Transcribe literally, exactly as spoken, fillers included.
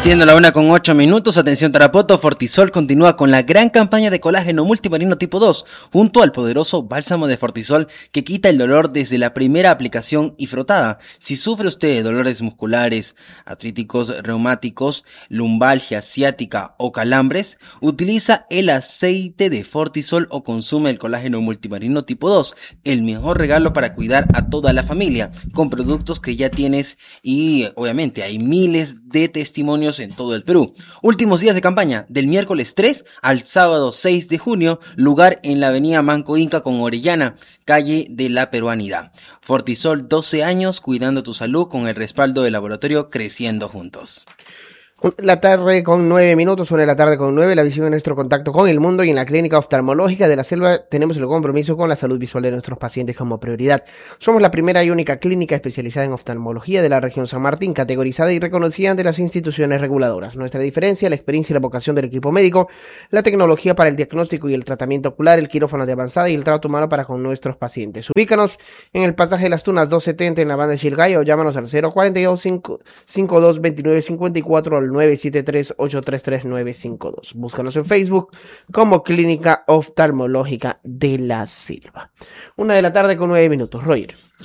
Siendo la una con ocho minutos, atención Tarapoto, Fortisol continúa con la gran campaña de colágeno multimarino tipo dos, junto al poderoso bálsamo de Fortisol que quita el dolor desde la primera aplicación y frotada. Si sufre usted de dolores musculares, artríticos, reumáticos, lumbalgia, ciática o calambres, utiliza el aceite de Fortisol o consume el colágeno multimarino tipo dos, el mejor regalo para cuidar a toda la familia, con productos que ya tienes y obviamente hay miles de testimonios en todo el Perú. Últimos días de campaña, del miércoles tres al sábado seis de junio, lugar en la avenida Manco Inca con Orellana, calle de la Peruanidad. Fortisol, doce años cuidando tu salud con el respaldo del laboratorio Creciendo Juntos. La tarde con nueve minutos, una de la tarde con nueve, la visión de nuestro contacto con el mundo y en la clínica oftalmológica de la Selva tenemos el compromiso con la salud visual de nuestros pacientes como prioridad. Somos la primera y única clínica especializada en oftalmología de la región San Martín, categorizada y reconocida ante las instituciones reguladoras. Nuestra diferencia, la experiencia y la vocación del equipo médico, la tecnología para el diagnóstico y el tratamiento ocular, el quirófano de avanzada y el trato humano para con nuestros pacientes. Ubícanos en el pasaje de las Tunas doscientos setenta en la banda de Chilgay o llámanos al cero cuatro dos, cinco dos dos nueve cinco cuatro al nueve siete tres, ocho tres tres, nueve cinco dos. Búscanos en Facebook como Clínica Oftalmológica de la Selva. Una de la tarde con nueve minutos. Roger.